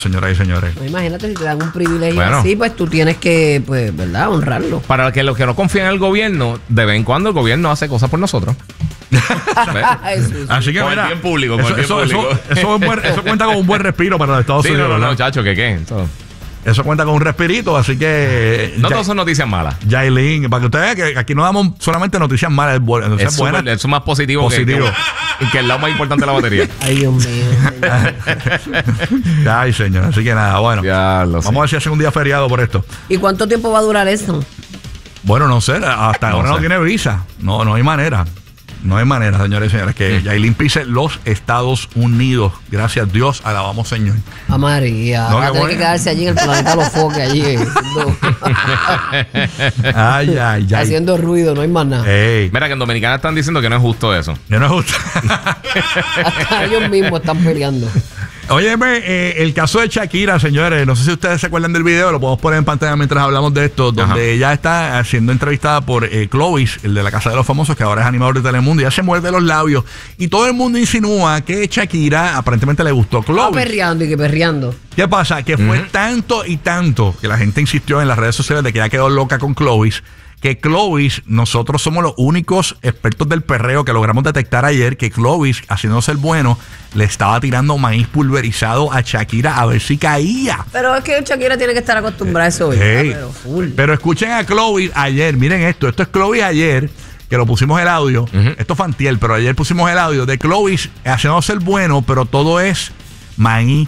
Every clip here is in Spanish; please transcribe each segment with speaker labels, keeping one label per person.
Speaker 1: Señoras y señores.
Speaker 2: No, imagínate si te dan un privilegio así, pues tú tienes que, pues, ¿verdad? Honrarlo.
Speaker 3: Para los que no confían en el gobierno, de vez en cuando el gobierno hace cosas por nosotros.
Speaker 1: Así que
Speaker 3: con
Speaker 1: mira,
Speaker 3: el bien público,
Speaker 1: eso cuenta con un buen respiro para los Estados Unidos.
Speaker 3: No, chacho, ¿qué?
Speaker 1: Eso cuenta con un respirito, así que...
Speaker 3: No todas son noticias malas.
Speaker 1: Yailin, para que ustedes vean que aquí no damos solamente noticias malas, es buena.
Speaker 3: Eso es más positivo. Que el lado más importante de la batería.
Speaker 2: Ay, Dios mío.
Speaker 1: Ay, señor. Así que nada, bueno. Vamos a ver si hacen un día feriado por esto.
Speaker 2: ¿Y cuánto tiempo va a durar eso?
Speaker 1: Bueno, no sé. Hasta ahora no tiene visa. No hay manera. No hay manera, señores y señores, que Yailin pise los Estados Unidos. Gracias a Dios, alabamos, Señor.
Speaker 2: A María. Va a tener que quedarse allí en el planeta Los Foques, allí. Haciendo ruido, no hay más nada.
Speaker 3: Mira, que en Dominicana están diciendo que no es justo eso.
Speaker 1: Que no es justo.
Speaker 2: Hasta ellos mismos están peleando.
Speaker 1: Óyeme, el caso de Shakira, señores, no sé si ustedes se acuerdan del video, lo podemos poner en pantalla mientras hablamos de esto, donde ella está siendo entrevistada por Clovis, el de la Casa de los Famosos, que ahora es animador de Telemundo, y ella se muerde los labios, y todo el mundo insinúa que Shakira aparentemente le gustó Clovis.
Speaker 2: Perreando.
Speaker 1: ¿Qué pasa? Que fue tanto y tanto que la gente insistió en las redes sociales de que ella quedó loca con Clovis, que Clovis, nosotros somos los únicos expertos del perreo que logramos detectar ayer que Clovis, haciéndose el bueno, le estaba tirando maíz pulverizado a Shakira a ver si caía.
Speaker 2: Pero es que Shakira tiene que estar acostumbrada a eso.
Speaker 1: Pero escuchen a Clovis ayer, miren esto es Clovis ayer, que lo pusimos el audio, esto fue antier, pero ayer pusimos el audio de Clovis haciéndose el bueno, pero todo es maíz.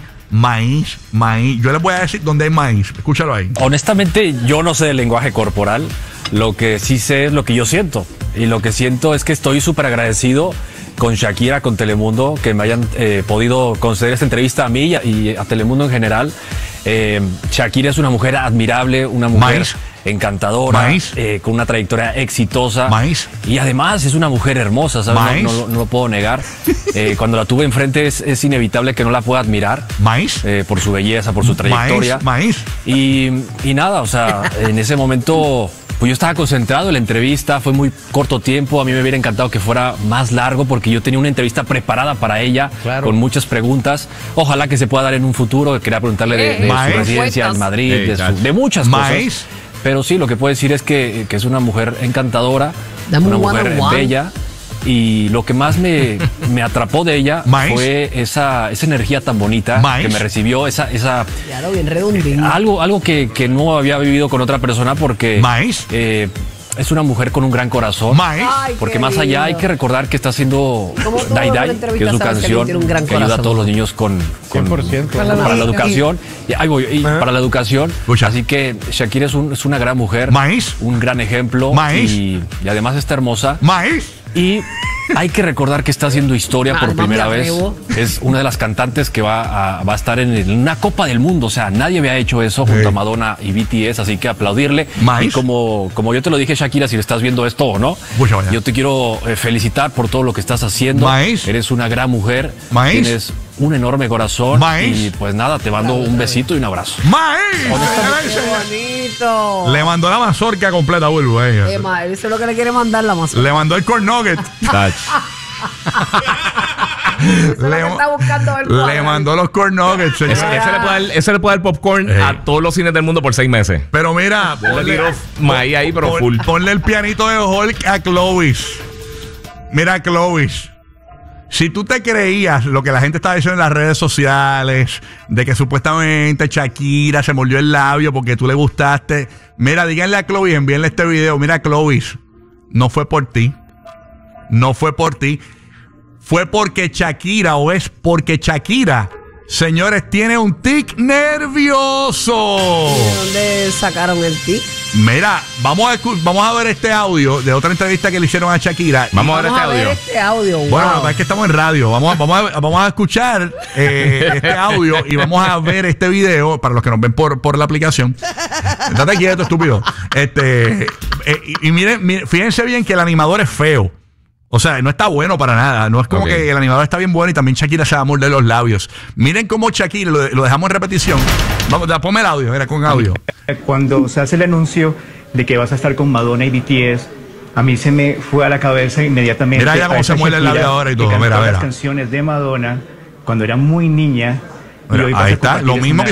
Speaker 1: Yo les voy a decir dónde hay maíz. Escúchalo ahí.
Speaker 4: Honestamente, yo no sé del lenguaje corporal. Lo que sí sé es lo que yo siento. Y lo que siento es que estoy súper agradecido con Shakira, con Telemundo, que me hayan podido conceder esta entrevista a mí y a Telemundo en general. Shakira es una mujer admirable, una mujer encantadora, con una trayectoria exitosa. Y además es una mujer hermosa, ¿sabes? No lo puedo negar. Cuando la tuve enfrente es inevitable que no la pueda admirar. Por su belleza, por su trayectoria. Y nada, o sea, en ese momento... Pues yo estaba concentrado en la entrevista, fue muy corto tiempo, a mí me hubiera encantado que fuera más largo porque yo tenía una entrevista preparada para ella, con muchas preguntas. Ojalá que se pueda dar en un futuro, quería preguntarle de su residencia en Madrid, de muchas cosas. Pero sí, lo que puedo decir es que es una mujer encantadora, una mujer bella. Y lo que más me atrapó de ella fue esa energía tan bonita que me recibió,
Speaker 2: Claro, bien redondito.
Speaker 4: Algo que no había vivido con otra persona porque es una mujer con un gran corazón. Porque más allá hay que recordar que está haciendo Dai Dai, que es su canción que ayuda a todos los niños con 100%, para la educación. Para la educación. Así que Shakira es una gran mujer, un gran ejemplo y además está hermosa. Y hay que recordar que está haciendo historia por primera vez. Es una de las cantantes que va a estar en una Copa del Mundo. O sea, nadie había hecho eso junto a Madonna y BTS, así que aplaudirle. Y como yo te lo dije, Shakira, si le estás viendo esto o no, yo te quiero felicitar por todo lo que estás haciendo. Eres una gran mujer. Tienes un enorme corazón. Y pues nada, te mando un besito y un abrazo.
Speaker 2: Bonito.
Speaker 1: Le mandó la mazorca completa, Bulbo.
Speaker 2: Eso es lo que le quiere mandar la mazorca.
Speaker 1: Le mandó el corn nugget. Le mandó los corn nuggets.
Speaker 3: Ese le puede dar popcorn a todos los cines del mundo por 6 meses.
Speaker 1: Pero mira,
Speaker 3: maíz ahí, pero full.
Speaker 1: Ponle el pianito de Hulk a Clovis. Mira, Clovis, si tú te creías lo que la gente estaba diciendo en las redes sociales, de que supuestamente Shakira se mordió el labio porque tú le gustaste, mira, díganle a Clovis, envíenle este video. Mira, Clovis, no fue por ti. No fue por ti. Fue porque Shakira, o es porque Shakira, señores, tiene un tic nervioso.
Speaker 2: ¿De dónde sacaron el tic?
Speaker 1: Mira, vamos a ver este audio de otra entrevista que le hicieron a Shakira.
Speaker 2: Vamos a ver este audio. Wow.
Speaker 1: Bueno, la verdad es que estamos en radio. Vamos a escuchar este audio y vamos a ver este video para los que nos ven por la aplicación. Date quieto, estúpido. Y miren, fíjense bien que el animador es feo. O sea, no está bueno para nada. No es como que el animador está bien bueno y también Shakira se va a morder los labios. Miren cómo Shakira, lo dejamos en repetición. Vamos, ponme el audio, mira, con audio.
Speaker 5: Cuando se hace el anuncio de que vas a estar con Madonna y BTS, a mí se me fue a la cabeza inmediatamente.
Speaker 1: Mira ya cómo se muerde el labio ahora y todo. Mira.
Speaker 5: Las canciones de Madonna cuando era muy niña
Speaker 1: Ahí está, lo mismo que